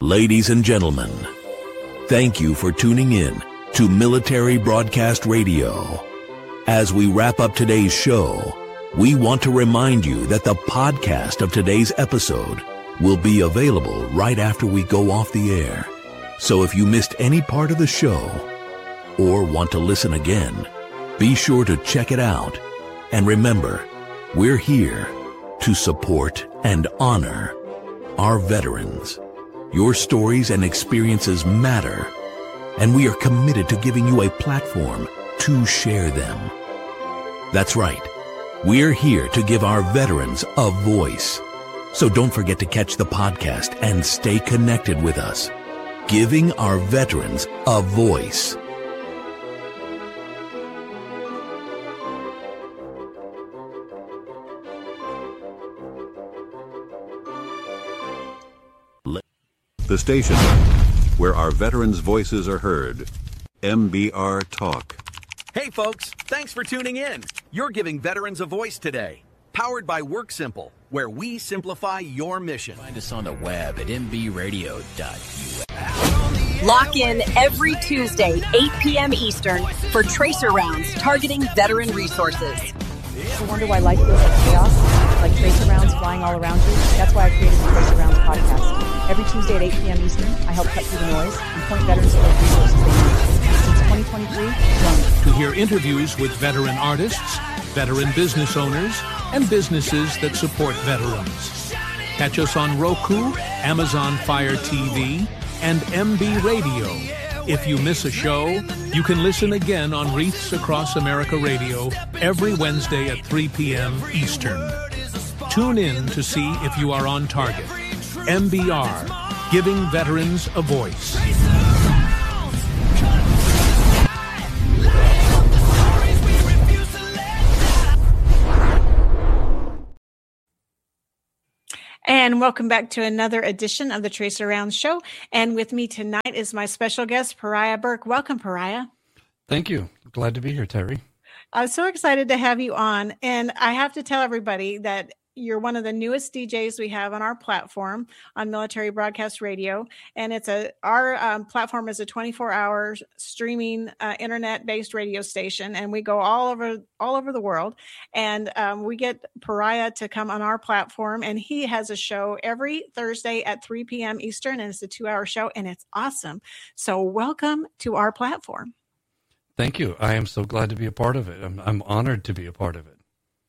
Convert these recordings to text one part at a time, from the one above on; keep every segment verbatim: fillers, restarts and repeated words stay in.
Ladies and gentlemen, thank you for tuning in to Military Broadcast Radio. As we wrap up today's show, we want to remind you that the podcast of today's episode will be available right after we go off the air. So if you missed any part of the show or want to listen again, be sure to check it out. And remember, we're here to support and honor our veterans. Your stories and experiences matter, and we are committed to giving you a platform to share them. That's right. We're here to give our veterans a voice. So don't forget to catch the podcast and stay connected with us. Giving our veterans a voice. The station where our veterans' voices are heard. M B R Talk. Hey folks, thanks for tuning in. You're giving veterans a voice today. Powered by WorkSimple, where we simplify your mission. Find us on the web at m b radio dot u s. Lock in every Tuesday, eight p.m. Eastern, for Tracer Rounds targeting veteran resources. I wonder why life feels like chaos, like tracer rounds flying all around you. That's why I created the Tracer Rounds podcast. Every Tuesday at eight p.m. Eastern, I help cut through the noise and point veterans to those resources they need. Since twenty twenty-three, join me. To hear interviews with veteran artists, veteran business owners, and businesses that support veterans. Catch us on Roku, Amazon Fire T V, and M B Radio. If you miss a show, you can listen again on Wreaths Across America Radio every Wednesday at three p.m. Eastern. Tune in to see if you are on target. M B R, giving veterans a voice. And welcome back to another edition of the Tracer Rounds Show. And with me tonight is my special guest, Pariah Burke. Welcome, Pariah. Thank you. Glad to be here, Terry. I'm so excited to have you on. And I have to tell everybody that you're one of the newest D Js we have on our platform on Military Broadcast Radio. And it's a our um, platform is a twenty-four hour streaming uh, internet-based radio station. And we go all over all over the world. And um, we get Pariah to come on our platform. And he has a show every Thursday at three p.m. Eastern. And it's a two hour show. And it's awesome. So welcome to our platform. Thank you. I am so glad to be a part of it. I'm, I'm honored to be a part of it.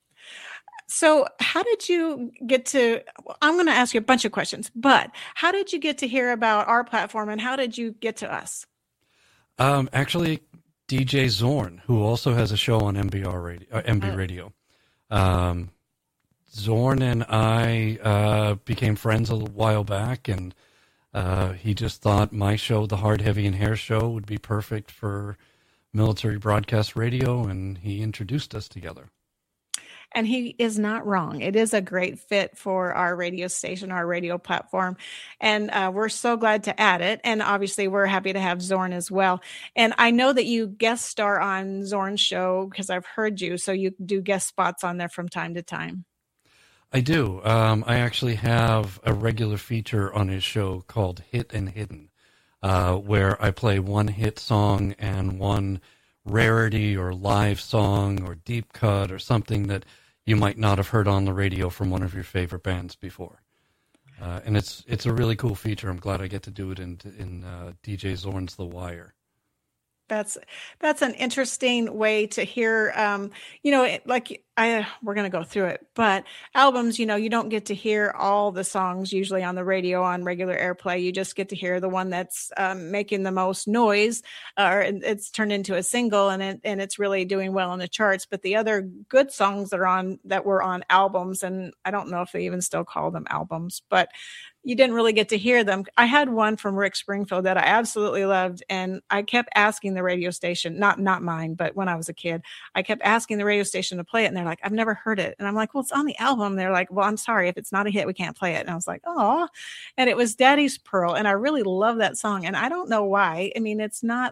So how did you get to, I'm going to ask you a bunch of questions, but how did you get to hear about our platform and how did you get to us? Um, actually, D J Zorn, who also has a show on M B R radio, uh, M B uh, Radio. Um, Zorn and I uh, became friends a while back, and uh, he just thought my show, the Hard, Heavy, and Hair Show, would be perfect for Military Broadcast Radio, and he introduced us together. And he is not wrong. It is a great fit for our radio station, our radio platform. And uh, we're so glad to add it. And obviously, we're happy to have Zorn as well. And I know that you guest star on Zorn's show because I've heard you. So you do guest spots on there from time to time. I do. Um, I actually have a regular feature on his show called Hit and Hidden, uh, where I play one hit song and one rarity or live song or deep cut or something that you might not have heard on the radio from one of your favorite bands before. Uh, and it's it's a really cool feature. I'm glad I get to do it in in uh, D J Zorn's The Wire. That's that's an interesting way to hear, um, you know, it, like I we're going to go through it, but albums, you know, you don't get to hear all the songs usually on the radio on regular airplay. You just get to hear the one that's um, making the most noise, or it's turned into a single and it, and it's really doing well on the charts. But the other good songs that are on that were on albums, and I don't know if they even still call them albums, but you didn't really get to hear them. I had one from Rick Springfield that I absolutely loved. And I kept asking the radio station, not, not mine, but when I was a kid, I kept asking the radio station to play it. And they're like, I've never heard it. And I'm like, well, it's on the album. They're like, well, I'm sorry. If it's not a hit, we can't play it. And I was like, oh, and it was Daddy's Pearl. And I really love that song. And I don't know why. I mean, it's not like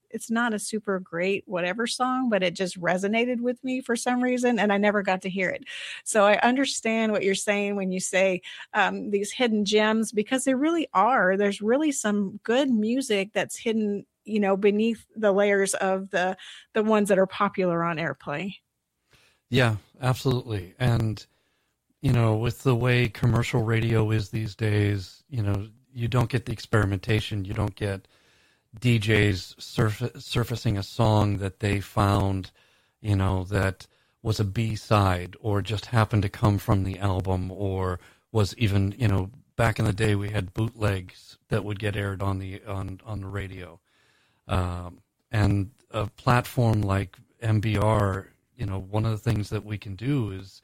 it's not a super great whatever song, but it just resonated with me for some reason, and I never got to hear it. So I understand what you're saying when you say um, these hidden gems, because there really are. There's really some good music that's hidden, you know, beneath the layers of the the ones that are popular on airplay. Yeah, absolutely. And, you know, with the way commercial radio is these days, you know, you don't get the experimentation. You don't get D Js surf- surfacing a song that they found, you know, that was a B-side or just happened to come from the album, or was even, you know, back in the day we had bootlegs that would get aired on the on, on the radio. Um, and a platform like M B R, you know, one of the things that we can do is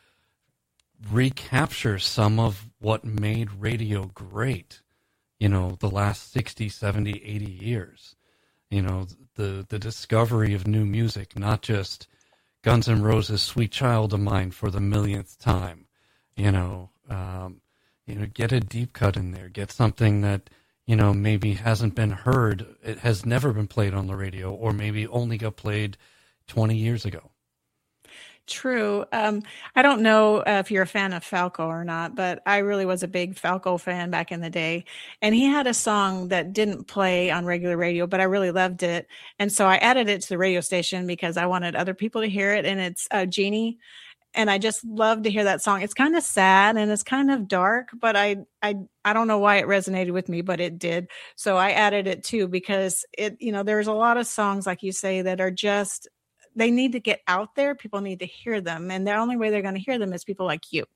recapture some of what made radio great, you know, the last sixty, seventy, eighty years. You know, the, the discovery of new music, not just Guns N' Roses' Sweet Child of Mine for the millionth time. You know, um, you know, get a deep cut in there, get something that, you know, maybe hasn't been heard, it has never been played on the radio, or maybe only got played twenty years ago. True. Um, I don't know uh, if you're a fan of Falco or not, but I really was a big Falco fan back in the day. And he had a song that didn't play on regular radio, but I really loved it. And so I added it to the radio station because I wanted other people to hear it. And it's uh, Genie. And I just love to hear that song. It's kind of sad and it's kind of dark, but I, I, I don't know why it resonated with me, but it did. So I added it too, because it, you know, there's a lot of songs, like you say, that are just, they need to get out there. People need to hear them. And the only way they're going to hear them is people like you.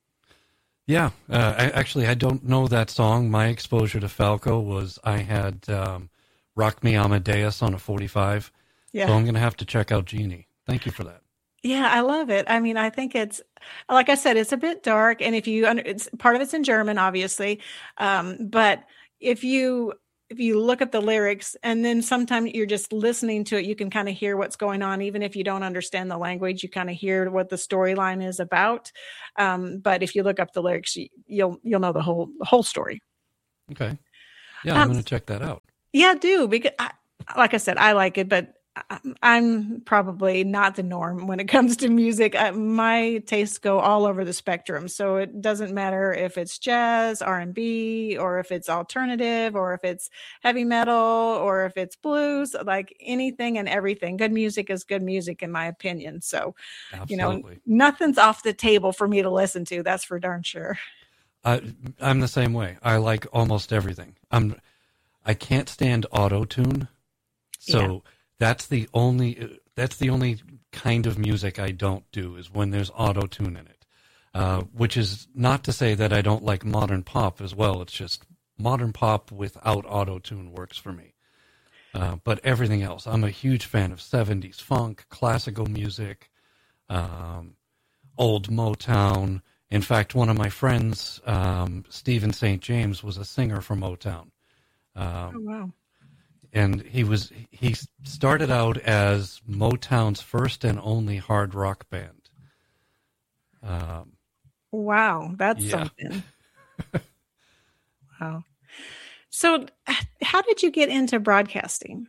Yeah. Uh, I, actually, I don't know that song. My exposure to Falco was I had um, Rock Me Amadeus on a forty-five. Yeah. So I'm going to have to check out Genie. Thank you for that. Yeah, I love it. I mean, I think it's, like I said, it's a bit dark. And if you, it's part of it's in German, obviously. Um, but if you, if you look at the lyrics and then sometimes you're just listening to it, you can kind of hear what's going on. Even if you don't understand the language, you kind of hear what the storyline is about. Um, but if you look up the lyrics, you'll, you'll know the whole, the whole story. Okay. Yeah. I'm um, going to check that out. Yeah, do. Because I, like I said, I like it, but I'm probably not the norm when it comes to music. I, my tastes go all over the spectrum. So it doesn't matter if it's jazz, R and B, or if it's alternative, or if it's heavy metal, or if it's blues, like anything and everything. Good music is good music, in my opinion. So, Absolutely. you know, nothing's off the table for me to listen to. That's for darn sure. Uh, I'm the same way. I like almost everything. I'm, I can't stand auto-tune. So... Yeah. That's the only that's the only kind of music I don't do, is when there's auto-tune in it, uh, which is not to say that I don't like modern pop as well. It's just modern pop without auto-tune works for me. Uh, but everything else, I'm a huge fan of seventies funk, classical music, um, old Motown. In fact, one of my friends, um, Stephen Saint James, was a singer for Motown. Um, oh, wow. And he was he started out as Motown's first and only hard rock band. Um, wow, that's yeah. something. Wow. So, how did you get into broadcasting?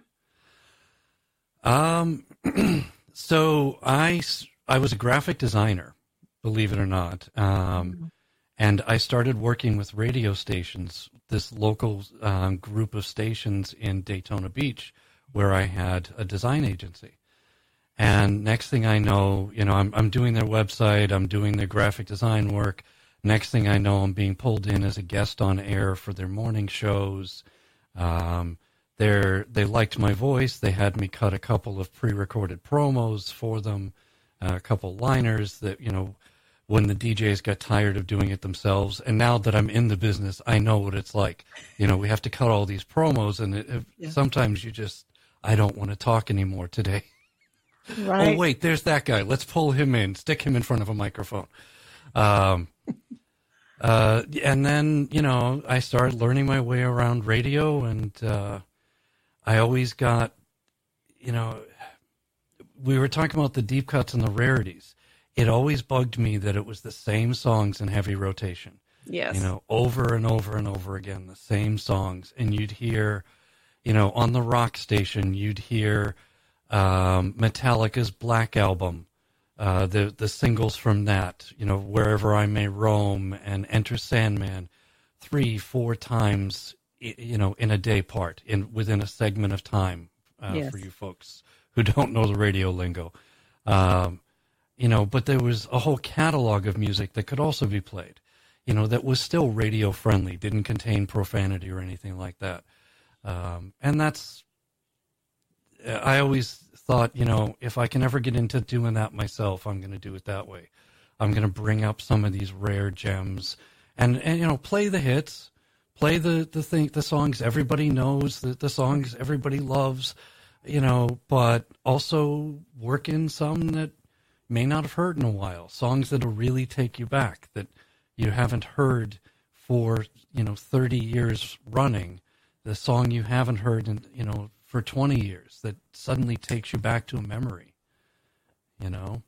Um, so I I was a graphic designer, believe it or not, um, mm-hmm. and I started working with radio stations. This local um, group of stations in Daytona Beach, where I had a design agency. And next thing I know, you know, I'm I'm doing their website, I'm doing their graphic design work. Next thing I know, I'm being pulled in as a guest on air for their morning shows. Um, they're, they liked my voice. They had me cut a couple of pre-recorded promos for them, uh, a couple liners that, you know, when the D Js got tired of doing it themselves. And now that I'm in the business, I know what it's like. You know, we have to cut all these promos, and it, it, yeah. sometimes you just, I don't want to talk anymore today. Right. Oh, wait, there's that guy. Let's pull him in, stick him in front of a microphone. Um, uh, and then, you know, I started learning my way around radio, and uh, I always got, you know, we were talking about the deep cuts and the rarities. It always bugged me that it was the same songs in heavy rotation. Yes. You know, over and over and over again, the same songs. And you'd hear, You know, on the rock station, you'd hear um, Metallica's Black Album, uh, the the singles from that, you know, Wherever I May Roam and Enter Sandman, three, four times, you know, in a day part, in within a segment of time, uh, yes. for you folks who don't know the radio lingo. Um, you know, but there was a whole catalog of music that could also be played, you know, that was still radio friendly, didn't contain profanity or anything like that. Um, and that's, I always thought, you know, if I can ever get into doing that myself, I'm going to do it that way. I'm going to bring up some of these rare gems and, and you know, play the hits, play the, the thing, the songs everybody knows, the, the songs everybody loves, you know, but also work in some that may not have heard in a while, songs that'll really take you back, that you haven't heard for, you know, thirty years running, the song you haven't heard in, you know, for twenty years, that suddenly takes you back to a memory, you know?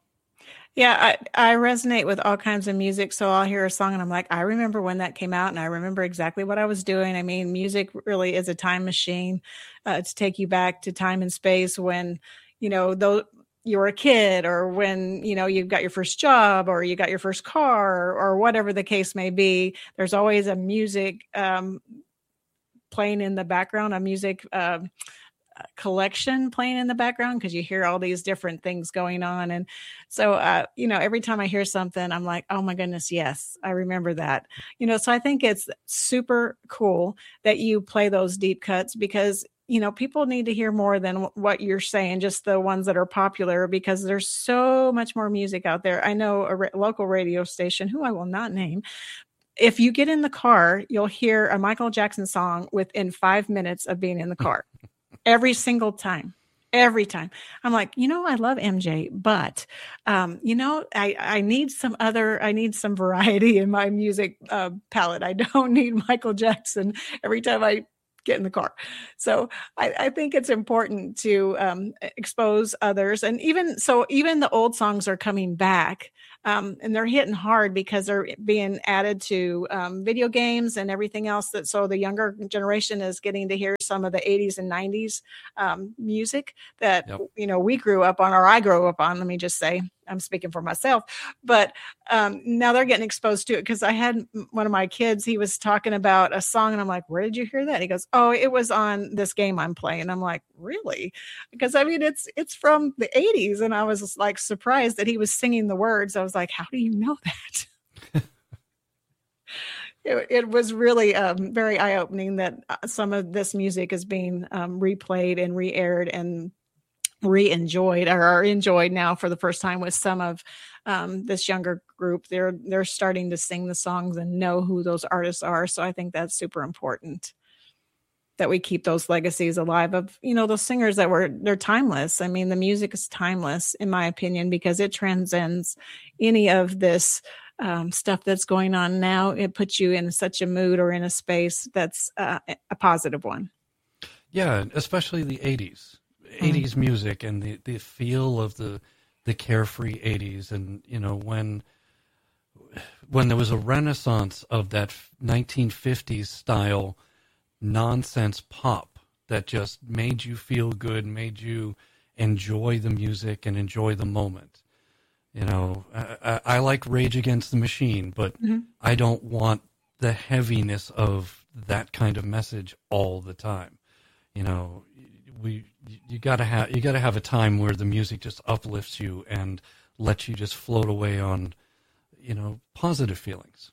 Yeah, I, I resonate with all kinds of music. So I'll hear a song and I'm like, I remember when that came out and I remember exactly what I was doing. I mean, music really is a time machine uh, to take you back to time and space when, you know, though you were a kid, or when, you know, you got your first job, or you got your first car, or, or whatever the case may be. There's always a music um, playing in the background, a music uh, collection playing in the background, because you hear all these different things going on. And so, uh, you know, every time I hear something, I'm like, oh my goodness, yes, I remember that. You know, so I think it's super cool that you play those deep cuts, because you know, people need to hear more than what you're saying, just the ones that are popular, because there's so much more music out there. I know a ra- local radio station, who I will not name. If you get in the car, you'll hear a Michael Jackson song within five minutes of being in the car. Every single time. Every time. I'm like, you know, I love M J, but, um, you know, I, I need some other, I need some variety in my music uh, palette. I don't need Michael Jackson every time I get in the car. So I, I think it's important to um, expose others. And even so, even the old songs are coming back. Um, and they're hitting hard because they're being added to um, video games and everything else. That so the younger generation is getting to hear some of the eighties and nineties um, music that, yep. you know, we grew up on, or I grew up on. Let me just say, I'm speaking for myself, but um, now they're getting exposed to it. Because I had one of my kids, he was talking about a song, and I'm like, "Where did you hear that?" He goes, "Oh, it was on this game I'm playing." I'm like, "Really?" Because I mean, it's it's from the eighties, and I was like surprised that he was singing the words. I was like, "How do you know that?" it, it was really um, very eye opening that some of this music is being um, replayed and re-aired and re-enjoyed or are enjoyed now for the first time with some of um, this younger group. They're they're starting to sing the songs and know who those artists are. So I think that's super important that we keep those legacies alive of, you know, those singers that were, they're timeless. I mean, the music is timeless, in my opinion, because it transcends any of this um, stuff that's going on now. It puts you in such a mood or in a space that's uh, a positive one. Yeah, especially the eighties. eighties music and the, the feel of the the carefree eighties, and you know when when there was a renaissance of that nineteen fifties style nonsense pop that just made you feel good, made you enjoy the music and enjoy the moment. You know, I, I like Rage Against the Machine, but mm-hmm. I don't want the heaviness of that kind of message all the time. You know, we you gotta have you gotta have a time where the music just uplifts you and lets you just float away on, you know, positive feelings.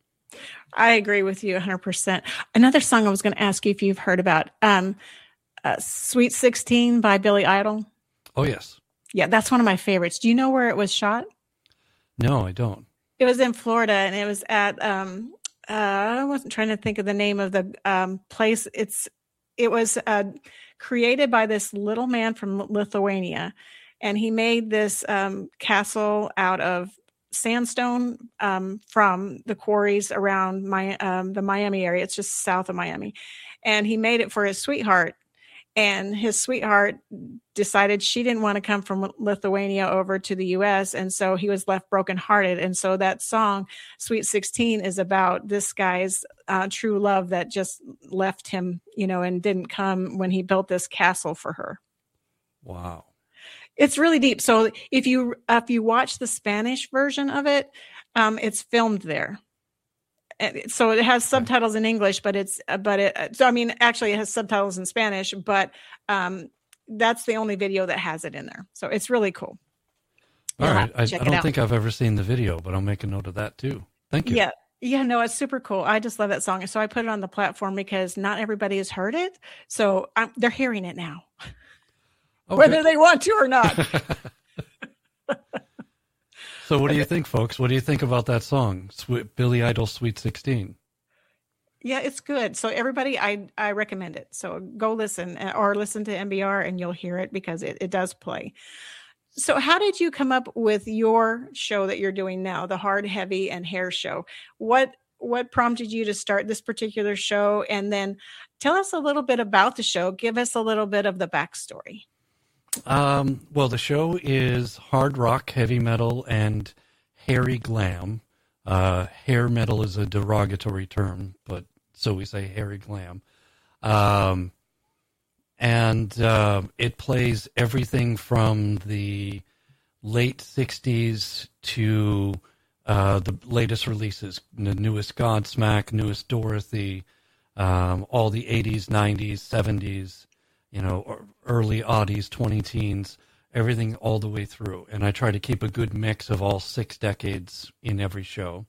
I agree with you one hundred percent. Another song I was going to ask you if you've heard about, um, uh, Sweet sixteen by Billy Idol. Oh, yes. Yeah, that's one of my favorites. Do you know where it was shot? No, I don't. It was in Florida, and it was at, um, uh, I wasn't trying to think of the name of the um, place. It's It was uh, created by this little man from Lithuania, and he made this um, castle out of sandstone um, from the quarries around my, um, the Miami area. It's just south of Miami. And he made it for his sweetheart. And his sweetheart decided she didn't want to come from Lithuania over to the U S. And so he was left brokenhearted. And so that song, Sweet sixteen, is about this guy's uh, true love that just left him, you know, and didn't come when he built this castle for her. Wow. It's really deep. So if you if you watch the Spanish version of it, um, it's filmed there. And so it has subtitles in English, but it's but it. So I mean, actually, it has subtitles in Spanish, but um, that's the only video that has it in there. So it's really cool. All right, I, I don't think I've ever seen the video, but I'll make a note of that too. Thank you. Yeah, yeah, no, it's super cool. I just love that song, so I put it on the platform because not everybody has heard it, so I'm, they're hearing it now. Okay. Whether they want to or not. So what do you think, folks? What do you think about that song, Sweet, Billy Idol's Sweet sixteen? Yeah, it's good. So everybody, I I recommend it. So go listen or listen to M B R and you'll hear it because it, it does play. So how did you come up with your show that you're doing now, the Hard, Heavy, and Hair Show? What what prompted you to start this particular show? And then tell us a little bit about the show. Give us a little bit of the backstory. Um, well, the show is hard rock, heavy metal, and hairy glam. Uh, hair metal is a derogatory term, but so we say hairy glam. Um, and uh, it plays everything from the late sixties to uh, the latest releases, the newest Godsmack, newest Dorothy, um, all the eighties, nineties, seventies, you know, early oddies, twenty teens, everything all the way through. And I try to keep a good mix of all six decades in every show.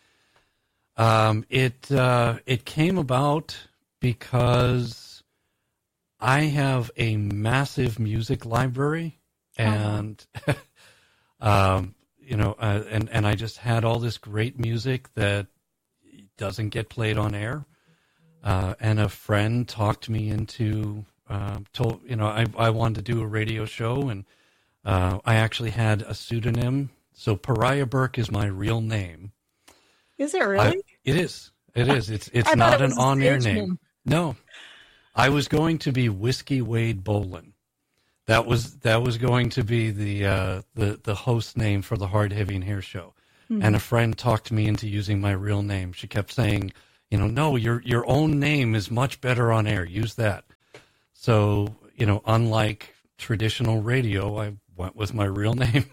Um, it uh, it came about because I have a massive music library, and uh-huh. um, you know, uh, and and I just had all this great music that doesn't get played on air. Uh, and a friend talked me into. Uh, told you know I I wanted to do a radio show, and uh, I actually had a pseudonym. So Pariah Burke is my real name. Is it really? I, it is. It is. It's it's not it an on-air name. name. No, I was going to be Whiskey Wade Bolin. That was that was going to be the uh, the the host name for the Hard, Heavy, and Hair Show. Mm-hmm. And a friend talked me into using my real name. She kept saying, you know, no, your your own name is much better on air. Use that. So, you know, unlike traditional radio, I went with my real name.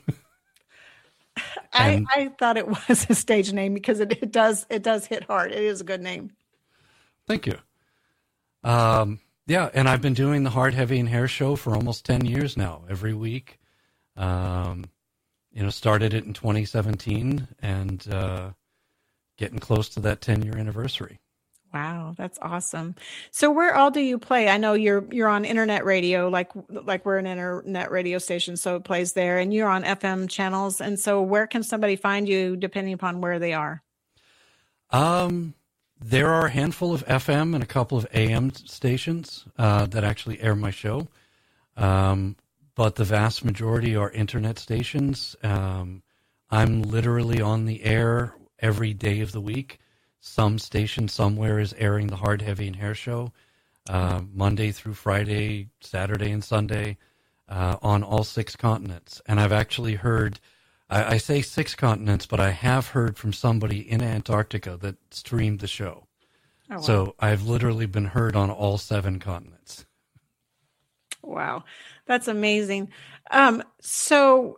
I, I thought it was a stage name because it, it does it does hit hard. It is a good name. Thank you. Um, yeah, and I've been doing the Hard, Heavy, and Hair Show for almost ten years now, every week. Um, you know, started it in twenty seventeen and uh, getting close to that ten-year anniversary. Wow, that's awesome. So where all do you play? I know you're you're on internet radio, like like we're an internet radio station, so it plays there, and you're on F M channels. And so where can somebody find you depending upon where they are? Um, there are a handful of F M and a couple of A M stations uh, that actually air my show. Um, but the vast majority are internet stations. Um, I'm literally on the air every day of the week. Some station somewhere is airing the Hard, Heavy, and Hair Show uh, Monday through Friday, Saturday, and Sunday uh, on all six continents. And I've actually heard, I, I say six continents, but I have heard from somebody in Antarctica that streamed the show. Oh, wow. So I've literally been heard on all seven continents. Wow, that's amazing. Um, so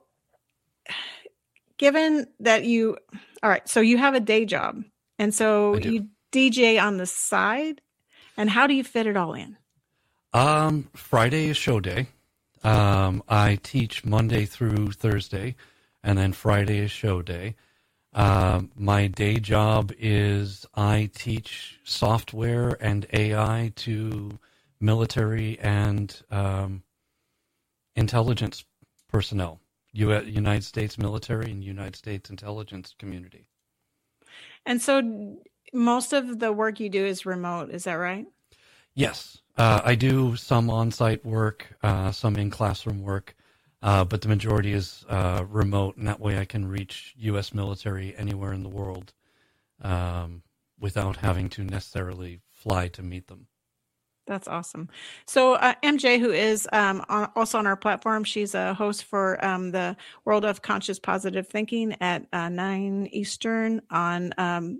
given that you, all right, so you have a day job. And so you D J on the side, and how do you fit it all in? Um, Friday is show day. Um, I teach Monday through Thursday, and then Friday is show day. Um, my day job is I teach software and A I to military and um, intelligence personnel, U S, United States military and United States intelligence community. And so most of the work you do is remote, is that right? Yes. Uh, I do some on-site work, uh, some in-classroom work, uh, but the majority is uh, remote, and that way I can reach U S military anywhere in the world um, without having to necessarily fly to meet them. That's awesome. So uh, M J, who is um, on, also on our platform, she's a host for um, the World of Conscious Positive Thinking at uh, nine Eastern on um,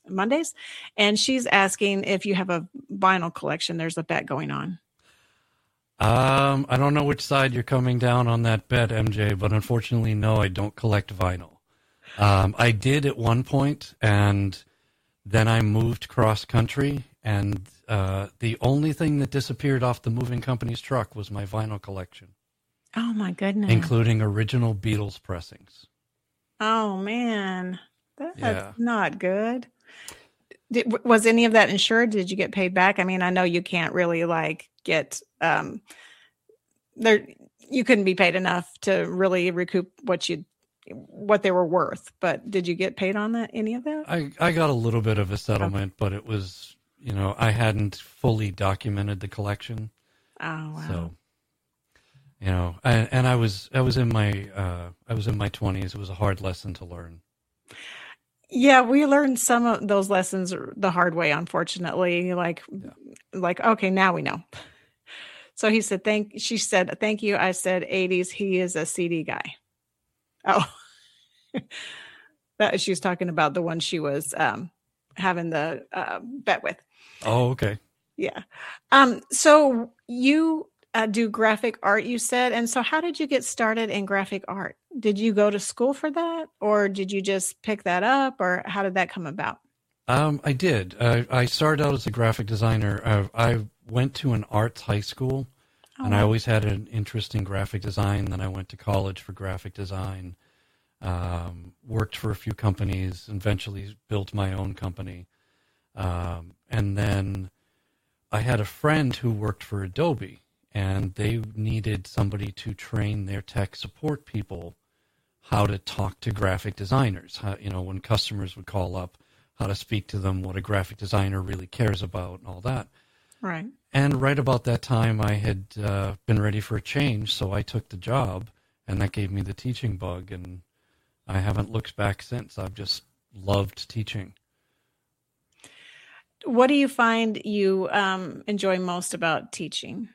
Mondays. And she's asking if you have a vinyl collection. There's a bet going on. Um, I don't know which side you're coming down on that bet, M J, but unfortunately, no, I don't collect vinyl. Um, I did at one point, and then I moved cross country, and uh, the only thing that disappeared off the moving company's truck was my vinyl collection. Oh, my goodness. Including original Beatles pressings. Oh, man. That's Yeah. not good. Did, was any of that insured? Did you get paid back? I mean, I know you can't really like get um, there. You couldn't be paid enough to really recoup what you what they were worth. But did you get paid on that? Any of that? I, I got a little bit of a settlement, but it was, you know, I hadn't fully documented the collection. Oh, wow. So, you know, and, and I was I was in my uh, I was in my twenties. It was a hard lesson to learn. Yeah, we learned some of those lessons the hard way, unfortunately. Like, Yeah. like, okay, now we know. So he said, thank, she said, thank you. I said, eighties, he is a C D guy. Oh, that she was talking about the one she was um, having the uh, bet with. Oh, okay. Yeah. Um, so you uh, do graphic art, you said. And so how did you get started in graphic art? Did you go to school for that, or did you just pick that up, or how did that come about? Um, I did. Uh, I started out as a graphic designer. Uh, I went to an arts high school, Oh, and I wow. always had an interest in graphic design. Then I went to college for graphic design, um, worked for a few companies, and eventually built my own company. Um, and then I had a friend who worked for Adobe, and they needed somebody to train their tech support people how to talk to graphic designers. How, you know, when customers would call up, how to speak to them, what a graphic designer really cares about, and all that. Right. And right about that time, I had uh, been ready for a change, so I took the job, and that gave me the teaching bug, and I haven't looked back since. I've just loved teaching. What do you find you um, enjoy most about teaching?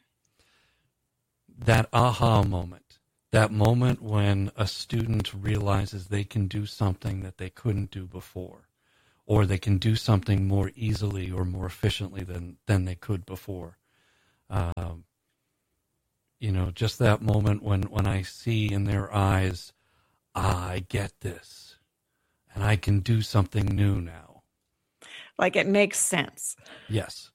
That aha moment, that moment when a student realizes they can do something that they couldn't do before, or they can do something more easily or more efficiently than, than they could before. Um, you know, just that moment when, when I see in their eyes, ah, I get this, and I can do something new now. Like it makes sense. Yes.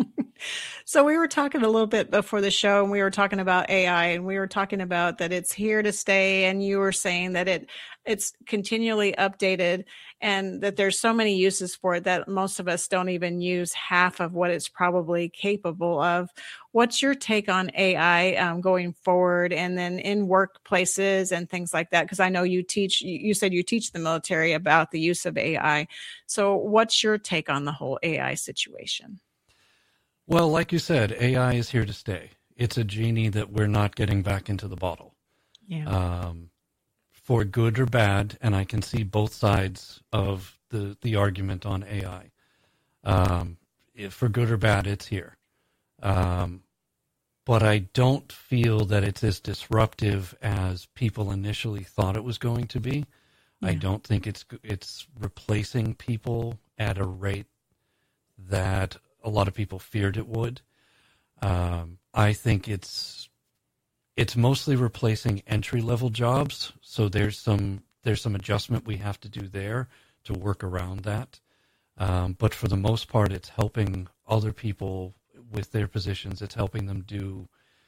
So we were talking a little bit before the show, and we were talking about A I, and we were talking about that it's here to stay. And you were saying that it it's continually updated, and that there's so many uses for it that most of us don't even use half of what it's probably capable of. What's your take on A I um, going forward, and then in workplaces and things like that? Because I know you teach, you you said you teach the military about the use of A I. So what's your take on the whole A I situation? Well, like you said, A I is here to stay. It's a genie that we're not getting back into the bottle. Yeah. Um, for good or bad, and I can see both sides of the, the argument on A I. Um, if for good or bad, it's here. Um, but I don't feel that it's as disruptive as people initially thought it was going to be. Yeah. I don't think it's it's replacing people at a rate that a lot of people feared it would. Um, I think it's it's mostly replacing entry level jobs. So there's some there's some adjustment we have to do there to work around that. Um, but for the most part, it's helping other people with their positions. It's helping them do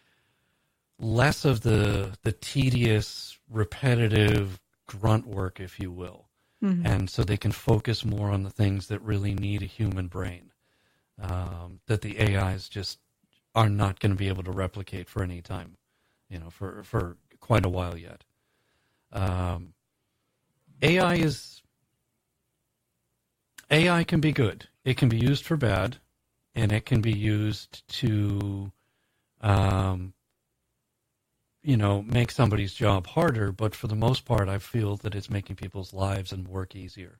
less of the the tedious, repetitive grunt work, if you will. Mm-hmm. And so they can focus more on the things that really need a human brain. Um, that the A Is just are not going to be able to replicate for any time, you know, for, for quite a while yet. Um, A I is, A I can be good. It can be used for bad, and it can be used to, um, you know, make somebody's job harder. But for the most part, I feel that it's making people's lives and work easier.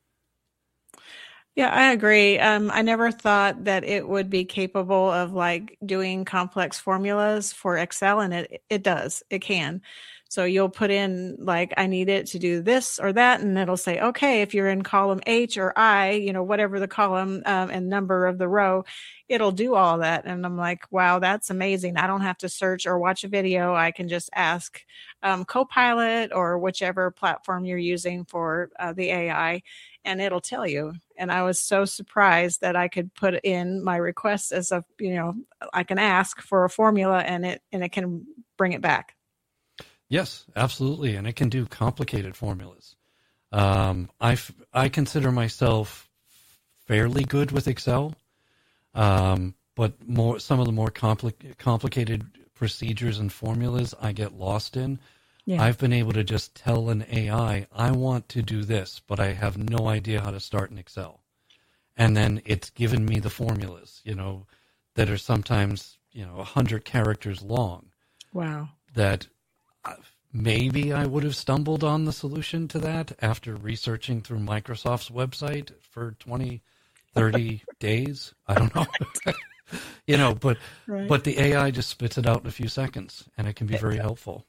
Yeah, I agree. Um, I never thought that it would be capable of like doing complex formulas for Excel, and it it does. It can. So you'll put in like, I need it to do this or that. And it'll say, okay, if you're in column H or I, you know, whatever the column um, and number of the row, it'll do all that. And I'm like, wow, that's amazing. I don't have to search or watch a video. I can just ask um, Copilot or whichever platform you're using for uh, the A I, and it'll tell you. And I was so surprised that I could put in my request as a, you know, I can ask for a formula and it, and it can bring it back. Yes, absolutely. And it can do complicated formulas. Um, I, I consider myself fairly good with Excel, um, but more some of the more compli- complicated procedures and formulas I get lost in. Yeah. I've been able to just tell an A I, I want to do this, but I have no idea how to start in Excel. And then it's given me the formulas, you know, that are sometimes, you know, one hundred characters long. Wow. That maybe I would have stumbled on the solution to that after researching through Microsoft's website for twenty, thirty days. I don't know. You know, but right. but the A I just spits it out in a few seconds, and it can be very helpful.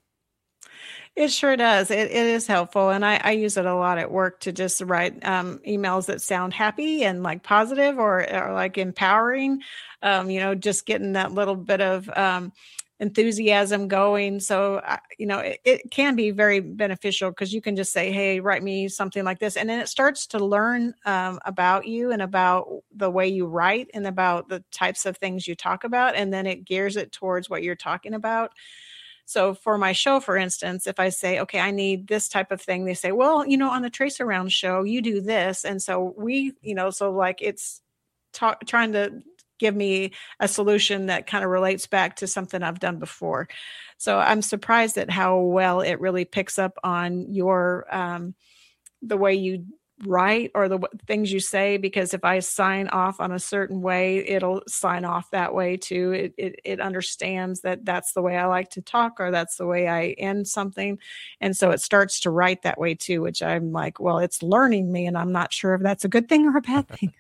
It sure does. It, it is helpful. And I, I use it a lot at work to just write um, emails that sound happy and like positive or, or like empowering, um, you know, just getting that little bit of um, enthusiasm going. So, uh, you know, it, it can be very beneficial because you can just say, hey, write me something like this. And then it starts to learn um, about you and about the way you write and about the types of things you talk about. And then it gears it towards what you're talking about. So for my show, for instance, if I say, okay, I need this type of thing, they say, well, you know, on the Trace Around show, you do this. And so we, you know, so like it's ta- trying to give me a solution that kind of relates back to something I've done before. So I'm surprised at how well it really picks up on your, um, the way you write or the w- things you say, because if I sign off on a certain way, it'll sign off that way too. It, it it understands that that's the way I like to talk, or that's the way I end something. And so it starts to write that way too, which I'm like, well, it's learning me, and I'm not sure if that's a good thing or a bad thing.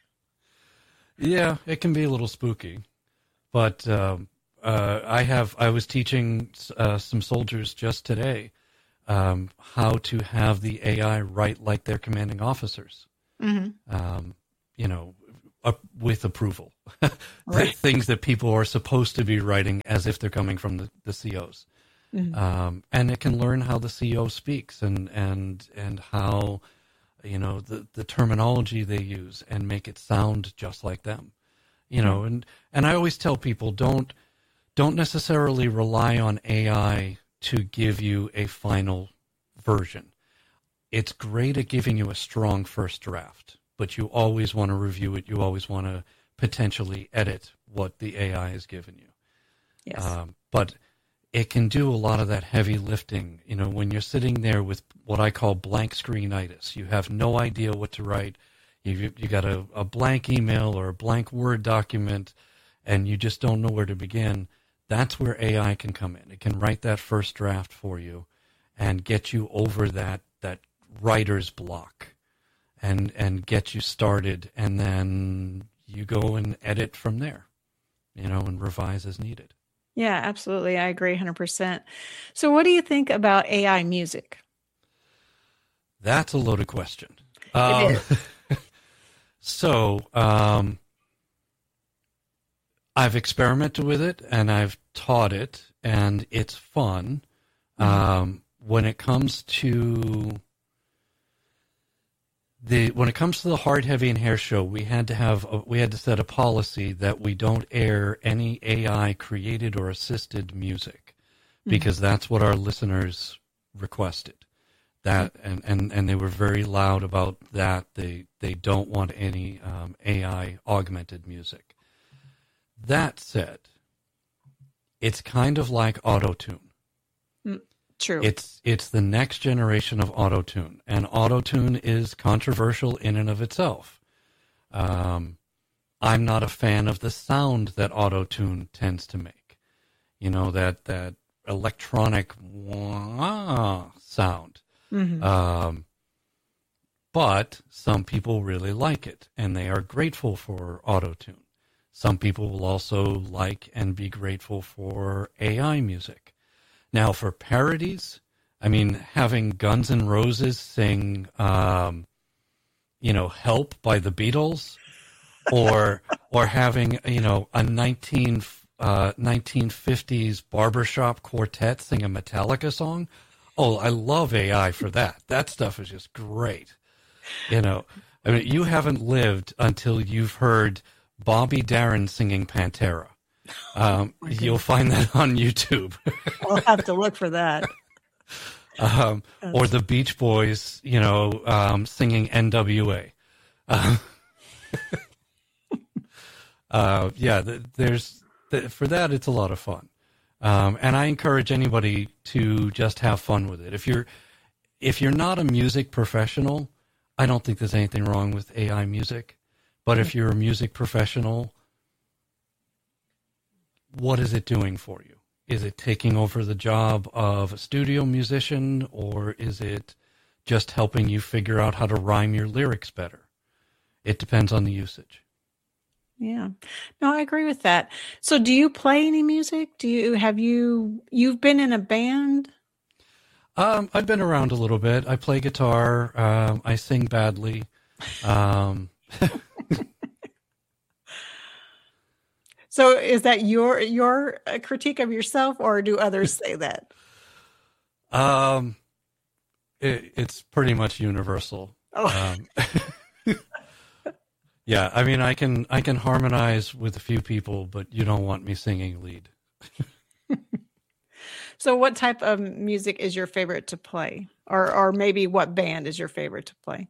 Yeah, it can be a little spooky, but um, uh, I have, I was teaching uh, some soldiers just today Um, how to have the A I write like their commanding officers, mm-hmm. um, you know, uh, with approval. Right. Things that people are supposed to be writing as if they're coming from the, the C Os. Mm-hmm. Um, and it can learn how the C O speaks and, and, and how, you know, the, the terminology they use and make it sound just like them, you mm-hmm. know, and, and I always tell people, don't, don't necessarily rely on A I to give you a final version. It's great at giving you a strong first draft, but you always want to review it. You always want to potentially edit what the A I has given you. Yes. Um, but it can do a lot of that heavy lifting. You know, when you're sitting there with what I call blank screenitis, you have no idea what to write. You you got a, a blank email or a blank Word document, and you just don't know where to begin. That's where A I can come in. It can write that first draft for you and get you over that that writer's block and and get you started, and then you go and edit from there, you know, and revise as needed. Yeah, absolutely. I agree one hundred percent. So what do you think about A I music? That's a loaded question. It um, is. So, um, I've experimented with it and I've taught it, and it's fun. Um, when it comes to the when it comes to the Hard, Heavy, and Hair show, we had to have a, we had to set a policy that we don't air any A I created or assisted music, because mm-hmm. that's what our listeners requested. That and, and, and they were very loud about that. They they don't want any um, A I augmented music. That said, it's kind of like auto-tune. Mm, true. It's it's the next generation of auto-tune, and auto-tune is controversial in and of itself. Um, I'm not a fan of the sound that auto-tune tends to make. You know, that that electronic wah sound. Mm-hmm. Um, but some people really like it, and they are grateful for auto-tune. Some people will also like and be grateful for A I music. Now, for parodies, I mean, having Guns N' Roses sing, um, you know, "Help" by the Beatles, or or having, you know, a nineteen uh, nineteen fifties barbershop quartet sing a Metallica song. Oh, I love A I for that. That stuff is just great. You know, I mean, you haven't lived until you've heard Bobby Darin singing Pantera. Um, oh you'll find that on YouTube. I'll have to look for that. Um, or the Beach Boys, you know, um, singing N W A. Um, uh, yeah, th- there's th- for that, it's a lot of fun, um, and I encourage anybody to just have fun with it. If you're if you're not a music professional, I don't think there's anything wrong with A I music. But if you're a music professional, what is it doing for you? Is it taking over the job of a studio musician, or is it just helping you figure out how to rhyme your lyrics better? It depends on the usage. Yeah. No, I agree with that. So do you play any music? Do you, have you, you've been in a band? Um, I've been around a little bit. I play guitar. Um, I sing badly. Um, So is that your your critique of yourself, or do others say that? Um, it, it's pretty much universal. Oh. Um, yeah, I mean, I can I can harmonize with a few people, but you don't want me singing lead. So what type of music is your favorite to play? Or or maybe what band is your favorite to play?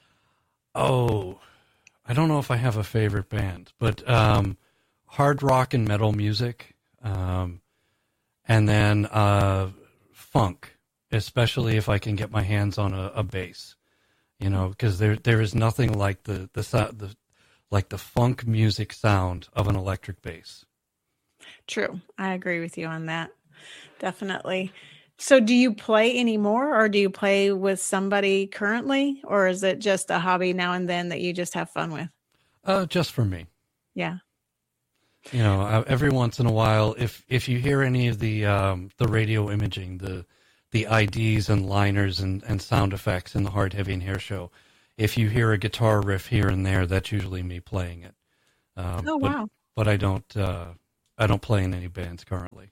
Oh, I don't know if I have a favorite band, but um, hard rock and metal music, um, and then uh, funk, especially if I can get my hands on a, a bass, you know, because there there is nothing like the the, the like the funk music sound of an electric bass. True, I agree with you on that. Definitely. So do you play anymore, or do you play with somebody currently, or is it just a hobby now and then that you just have fun with? Uh, just for me. Yeah. You know, uh, every once in a while, if if you hear any of the um, the radio imaging, the the I Ds and liners and, and sound effects in the Hard, Heavy, and Hair show, if you hear a guitar riff here and there, that's usually me playing it. Um, oh wow! But, but I don't uh, I don't play in any bands currently.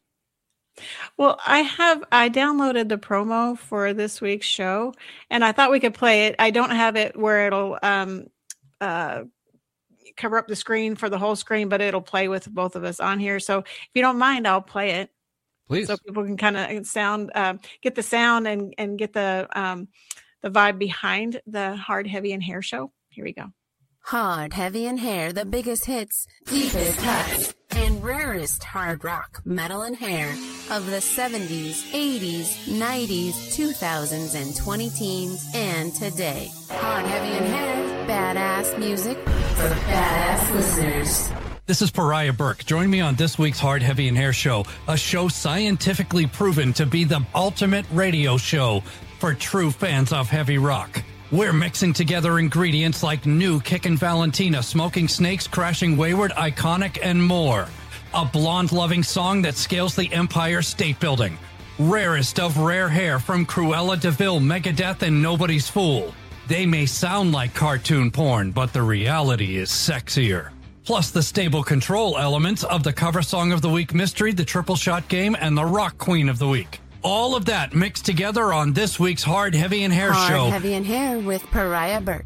Well, I have, I downloaded the promo for this week's show, and I thought we could play it. I don't have it where it'll um, uh, cover up the screen for the whole screen, but it'll play with both of us on here. So if you don't mind, I'll play it. Please. So people can kind of sound, uh, get the sound and, and get the, um, the vibe behind the Hard, Heavy, and Hair show. Here we go. Hard, Heavy, and Hair, the biggest hits, deepest cuts, and rarest hard rock, metal, and hair of the seventies, eighties, nineties, two thousands, and twenty teens, and today. Hard, Heavy, and Hair, badass music for badass listeners. This is Pariah Burke. Join me on this week's Hard, Heavy, and Hair show, a show scientifically proven to be the ultimate radio show for true fans of heavy rock. We're mixing together ingredients like New Kickin' Valentina, Smoking Snakes, Crashing Wayward, Iconic, and more. A blonde-loving song that scales the Empire State Building. Rarest of rare hair from Cruella de Vil, Megadeth, and Nobody's Fool. They may sound like cartoon porn, but the reality is sexier. Plus the stable control elements of the Cover Song of the Week mystery, the Triple Shot Game, and the Rock Queen of the Week. All of that mixed together on this week's Hard, Heavy, and Hair Hard, show. Hard, Heavy, and Hair with Pariah Burke.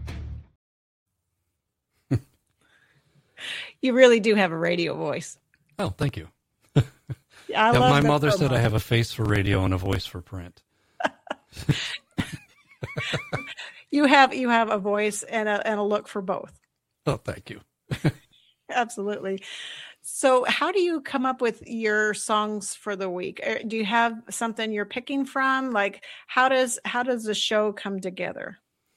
You really do have a radio voice. Oh, thank you. I yeah, love my the mother promo. said I have a face for radio and a voice for print. You have you have a voice and a and a look for both. Oh, thank you. Absolutely. So how do you come up with your songs for the week? Do you have something you're picking from? Like how does how does the show come together?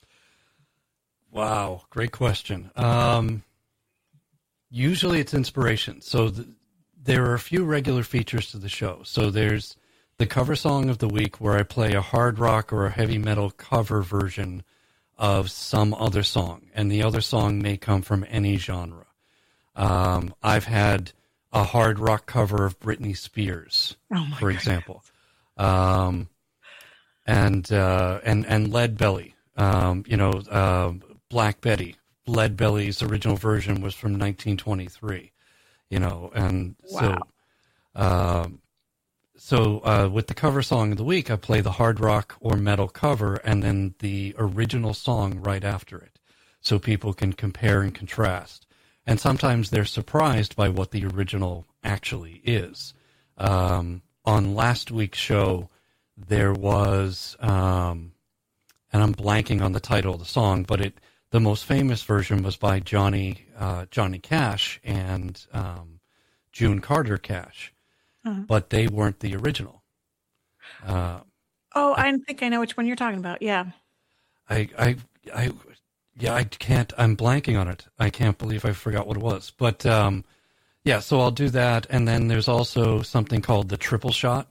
Wow, great question. Um, usually it's inspiration. So th- there are a few regular features to the show. So there's the Cover Song of the Week, where I play a hard rock or a heavy metal cover version of some other song, and the other song may come from any genre. Um, I've had a hard rock cover of Britney Spears, oh my for example. Um, and uh, and and Lead Belly. Um, you know, uh, Black Betty. Lead Belly's original version was from nineteen twenty-three. You know, and Wow. so. Um, So uh, with the cover song of the week, I play the hard rock or metal cover and then the original song right after it, so people can compare and contrast. And sometimes they're surprised by what the original actually is. Um, on last week's show, there was, um, and I'm blanking on the title of the song, but it the most famous version was by Johnny uh, Johnny Cash and um, June Carter Cash. Uh-huh. But they weren't the original. Uh, Oh, I think I know which one you're talking about. Yeah. I, I, I, yeah, I can't. I'm blanking on it. I can't believe I forgot what it was. But um, yeah, so I'll do that, and then there's also something called the Triple Shot,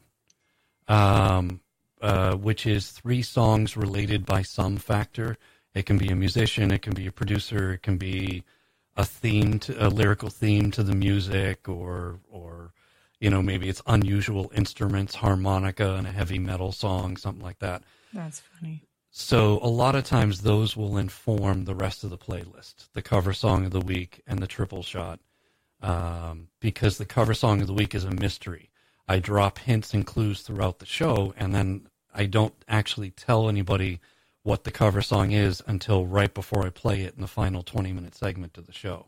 um, uh, which is three songs related by some factor. It can be a musician, it can be a producer, it can be a theme, to, a lyrical theme to the music, or or. You know, maybe it's unusual instruments, harmonica, and a heavy metal song, something like that. That's funny. So a lot of times those will inform the rest of the playlist, the cover song of the week and the triple shot, um, because the cover song of the week is a mystery. I drop hints and clues throughout the show, and then I don't actually tell anybody what the cover song is until right before I play it in the final twenty-minute segment of the show.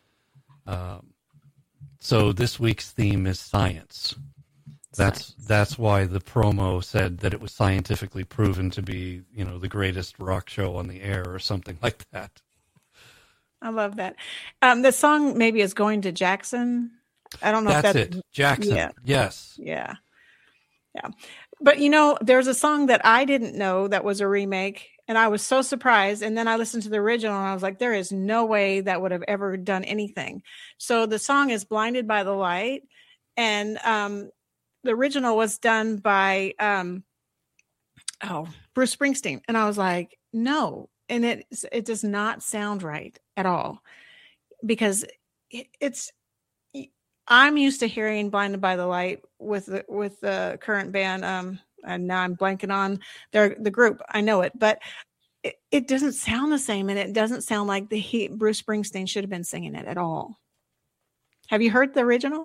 Um, So this week's theme is science. That's science. That's why the promo said that it was scientifically proven to be, you know, the greatest rock show on the air or something like that. I love that. Um, the song maybe is Going to Jackson. I don't know that's if that's it. Jackson. Yeah. Yes. Yeah. Yeah. But you know, there's a song that I didn't know that was a remake, and I was so surprised. And then I listened to the original and I was like, there is no way that would have ever done anything. So the song is Blinded by the Light. And um, the original was done by, um, oh, Bruce Springsteen. And I was like, no. And it, it does not sound right at all, because it, it's, I'm used to hearing Blinded by the Light with the, with the current band. Um, and now I'm blanking on their, the group. I know it, but it, it doesn't sound the same. And it doesn't sound like the he, Bruce Springsteen should have been singing it at all. Have you heard the original?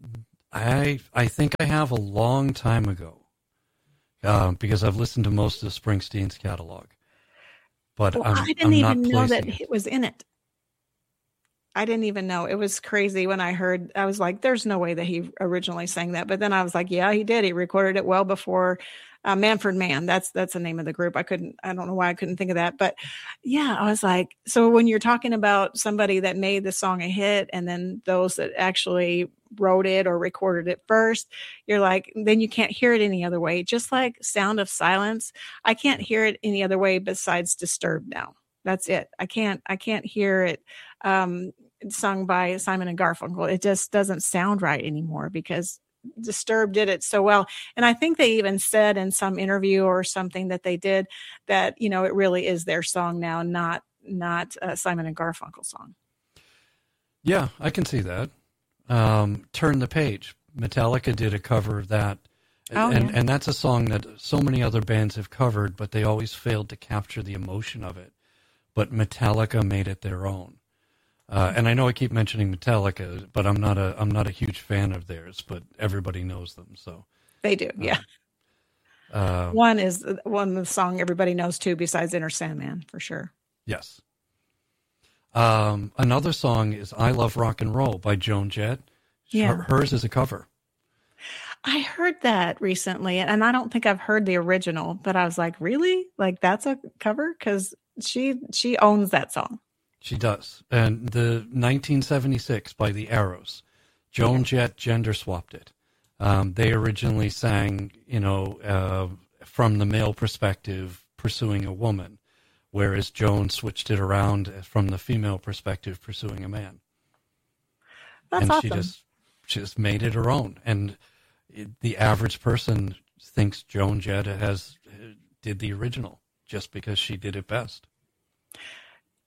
I, I think I have a long time ago, uh, because I've listened to most of Springsteen's catalog, but well, I'm, I didn't I'm even not know that it. it was in it. I didn't even know. It was crazy when I heard. I was like, there's no way that he originally sang that. But then I was like, yeah, he did. He recorded it well before uh, Manfred Mann. That's that's the name of the group. I couldn't, I don't know why I couldn't think of that. But yeah, I was like, so when you're talking about somebody that made the song a hit and then those that actually wrote it or recorded it first, you're like, then you can't hear it any other way. Just like Sound of Silence, I can't hear it any other way besides Disturbed now. That's it. I can't, I can't hear it um, sung by Simon and Garfunkel. It just doesn't sound right anymore because Disturbed did it so well. And I think they even said in some interview or something that they did that, you know, it really is their song now, not, not a Simon and Garfunkel song. Yeah, I can see that. Um, Turn the Page. Metallica did a cover of that. Oh, and, yeah. and that's a song that so many other bands have covered, but they always failed to capture the emotion of it. But Metallica made it their own. Uh, and I know I keep mentioning Metallica, but I'm not a I'm not a huge fan of theirs. But everybody knows them, so they do. Yeah. Uh, one is one the song everybody knows too, besides Inner Sandman, for sure. Yes. Um, another song is "I Love Rock and Roll" by Joan Jett. Yeah. Her, hers is a cover. I heard that recently, and I don't think I've heard the original, but I was like, really? Like that's a cover? Because she she owns that song. She does. And the nineteen seventy-six by the Arrows, Joan Jett gender swapped it. Um, they originally sang, you know, uh, from the male perspective, pursuing a woman, whereas Joan switched it around from the female perspective, pursuing a man. That's and awesome. she just she just made it her own. And it, the average person thinks Joan Jett has did the original just because she did it best.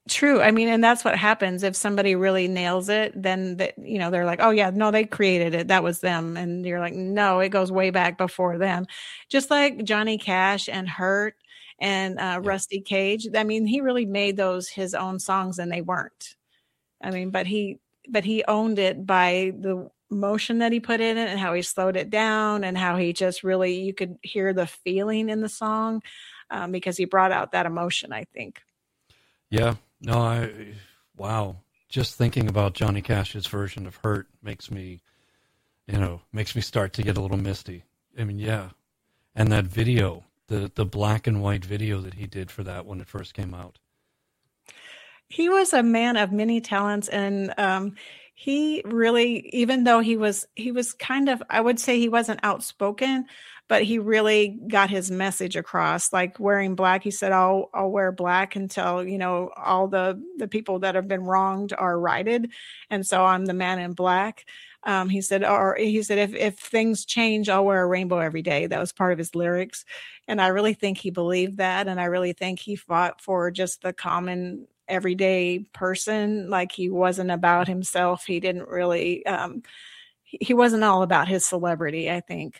True. I mean, and that's what happens if somebody really nails it, then that, you know, they're like, oh yeah, no, they created it. That was them. And you're like, no, it goes way back before them. Just like Johnny Cash and Hurt and uh, yeah. Rusty Cage. I mean, he really made those his own songs and they weren't. I mean, but he, but he owned it by the motion that he put in it and how he slowed it down and how he just really, you could hear the feeling in the song um, because he brought out that emotion, I think. Yeah. No, I, wow. Just thinking about Johnny Cash's version of Hurt makes me, you know, makes me start to get a little misty. I mean, yeah. And that video, the, the black and white video that he did for that when it first came out. He was a man of many talents. And um, he really, even though he was, he was kind of, I would say he wasn't outspoken, but he really got his message across, like wearing black. He said, I'll, I'll wear black until, you know, all the, the people that have been wronged are righted. And so I'm the man in black. Um, he said, or he said, if, if things change, I'll wear a rainbow every day. That was part of his lyrics. And I really think he believed that. And I really think he fought for just the common everyday person. Like he wasn't about himself. He didn't really, um, he, he wasn't all about his celebrity, I think.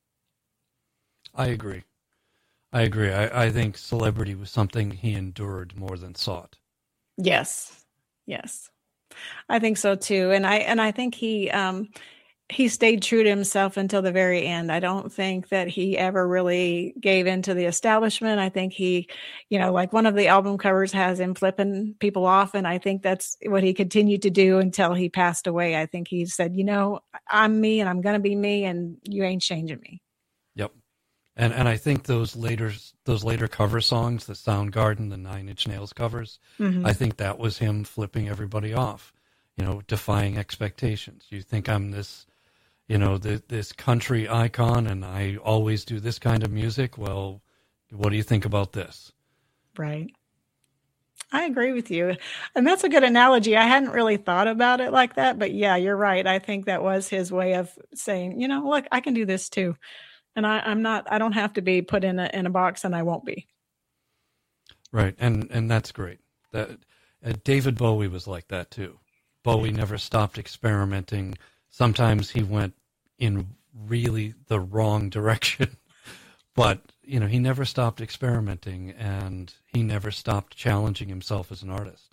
I agree. I agree. I, I think celebrity was something he endured more than sought. Yes. Yes. I think so too. And I, and I think he, um, he stayed true to himself until the very end. I don't think that he ever really gave into the establishment. I think he, you know, like one of the album covers has him flipping people off. And I think that's what he continued to do until he passed away. I think he said, you know, I'm me and I'm going to be me and you ain't changing me. Yep. And and I think those later those later cover songs, the Soundgarden, the Nine Inch Nails covers, mm-hmm. I think that was him flipping everybody off, you know, defying expectations. You think I'm this, you know, the, this country icon and I always do this kind of music? Well, what do you think about this? Right. I agree with you. And that's a good analogy. I hadn't really thought about it like that, but yeah, you're right. I think that was his way of saying, you know, look, I can do this too. And I, I'm not, I don't have to be put in a, in a box and I won't be. Right. And, and that's great. That uh, David Bowie was like that too. Bowie never stopped experimenting. Sometimes he went in really the wrong direction, but you know, he never stopped experimenting and he never stopped challenging himself as an artist.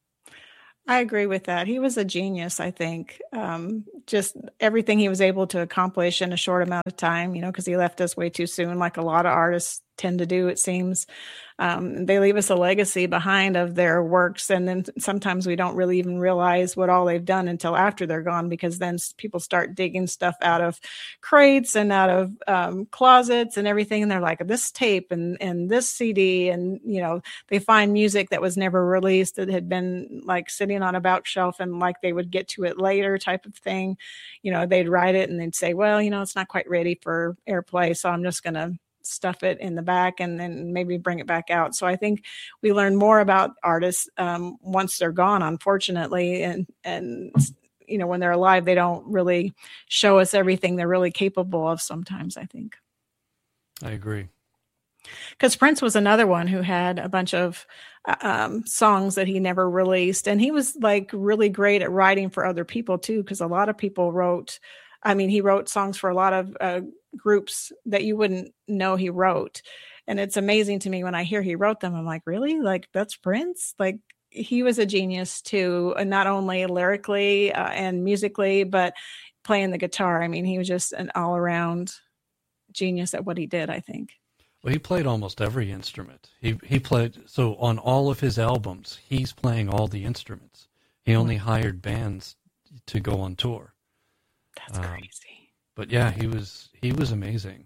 I agree with that. He was a genius, I think. Um, just everything he was able to accomplish in a short amount of time, you know, because he left us way too soon, like a lot of artists tend to do, it seems. Um, they leave us a legacy behind of their works. And then sometimes we don't really even realize what all they've done until after they're gone, because then people start digging stuff out of crates and out of um, closets and everything. And they're like, this tape and, and this C D. And, you know, they find music that was never released that had been like sitting on a bookshelf and like they would get to it later type of thing. You know, they'd write it and they'd say, well, you know, it's not quite ready for airplay, so I'm just going to stuff it in the back and then maybe bring it back out. So I think we learn more about artists um, once they're gone, unfortunately. And, and, you know, when they're alive, they don't really show us everything they're really capable of sometimes, I think. I agree. Because Prince was another one who had a bunch of um, songs that he never released. And he was like really great at writing for other people too, because a lot of people wrote, I mean, he wrote songs for a lot of uh, groups that you wouldn't know he wrote. And it's amazing to me when I hear he wrote them. I'm like, really? Like, that's Prince? Like, he was a genius too, and not only lyrically uh, and musically, but playing the guitar. I mean, he was just an all around genius at what he did, I think. Well, he played almost every instrument. He he played, so on all of his albums, he's playing all the instruments. He only hired bands to go on tour. That's um, crazy. But yeah, he was he was amazing.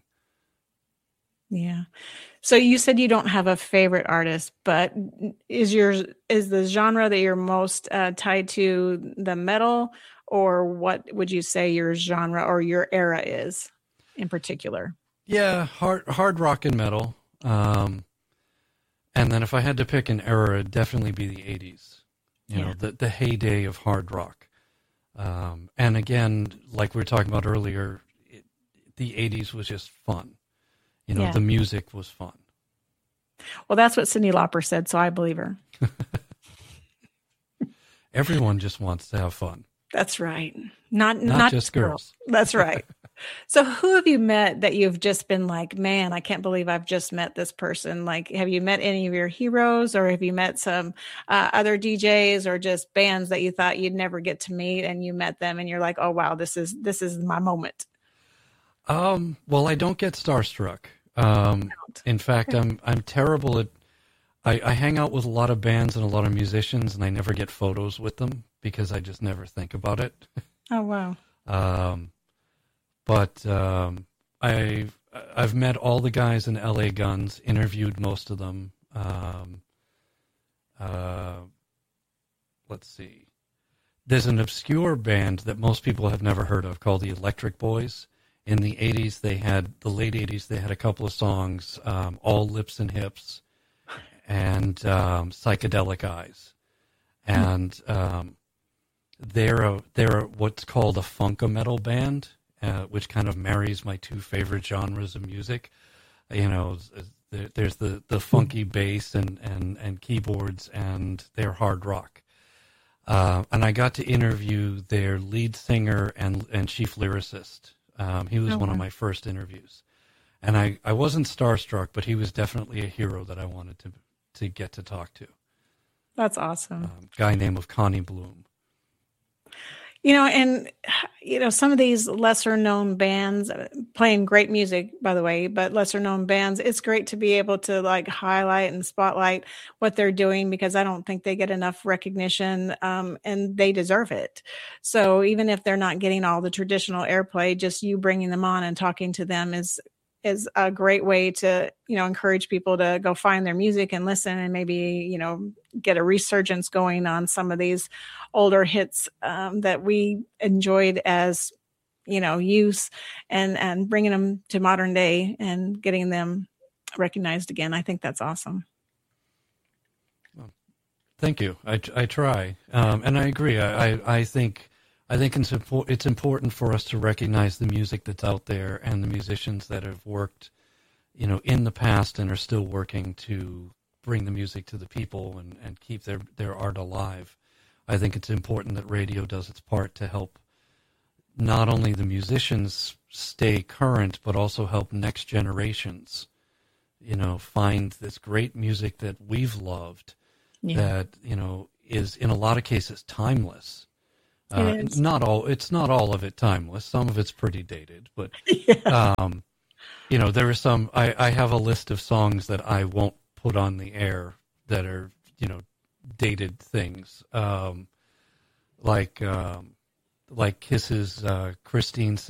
Yeah. So you said you don't have a favorite artist, but is your is the genre that you're most uh, tied to the metal, or what would you say your genre or your era is in particular? Yeah, hard hard rock and metal. Um, and then if I had to pick an era, it'd definitely be the eighties. You yeah. know, the the heyday of hard rock. Um, and again, like we were talking about earlier, it, the eighties was just fun. You know, yeah. the music was fun. Well, that's what Cyndi Lauper said, so I believe her. Everyone just wants to have fun. That's right. Not Not, not just girls. That's right. So who have you met that you've just been like, man, I can't believe I've just met this person? Like, have you met any of your heroes, or have you met some uh, other D Js or just bands that you thought you'd never get to meet, and you met them and you're like, oh, wow, this is, this is my moment? Um, well, I don't get starstruck. Um, in fact, I'm, I'm terrible at, I, I hang out with a lot of bands and a lot of musicians, and I never get photos with them because I just never think about it. Oh, wow. Um, but um, I've, I've met all the guys in L A Guns, interviewed most of them. Um, uh, let's see. There's an obscure band that most people have never heard of called the Electric Boys. In the eighties, they had, the late eighties, they had a couple of songs, um, All Lips and Hips and um, Psychedelic Eyes. And um, they're, a, they're what's called a funka-metal band, uh, which kind of marries my two favorite genres of music. You know, there, there's the, the funky bass and, and, and keyboards, and they're hard rock. Uh, and I got to interview their lead singer and, and chief lyricist. Um, he was Oh, one wow. of my first interviews. And I, I wasn't starstruck, but he was definitely a hero that I wanted to to get to talk to. That's awesome. Um, guy named of Connie Bloom. You know, and, you know, some of these lesser known bands uh, playing great music, by the way, but lesser known bands, it's great to be able to like highlight and spotlight what they're doing, because I don't think they get enough recognition, um, and they deserve it. So even if they're not getting all the traditional airplay, just you bringing them on and talking to them is is a great way to, you know, encourage people to go find their music and listen, and maybe, you know, get a resurgence going on some of these older hits um, that we enjoyed as, you know, youth, and, and bringing them to modern day and getting them recognized again. I think that's awesome. Thank you. I, I try. Um, and I agree. I, I, I think I think it's, impor- it's important for us to recognize the music that's out there and the musicians that have worked, you know, in the past and are still working to bring the music to the people and, and keep their, their art alive. I think it's important that radio does its part to help not only the musicians stay current, but also help next generations, you know, find this great music that we've loved, Yeah. that, you know, is in a lot of cases timeless. Uh, It is. not all, it's not all of it timeless. Some of it's pretty dated, but, Yeah. um, you know, there are some, I, I have a list of songs that I won't put on the air that are, you know, dated things. Um, like, um, like Kiss's, uh, Christine